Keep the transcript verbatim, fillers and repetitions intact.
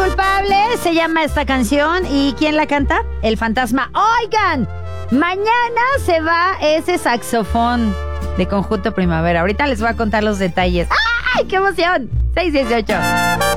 culpable se llama esta canción. ¿Y quién la canta? El Fantasma. Oigan, mañana se va ese saxofón de Conjunto Primavera. Ahorita les voy a contar los detalles. ¡Ay, qué emoción! seis dieciocho.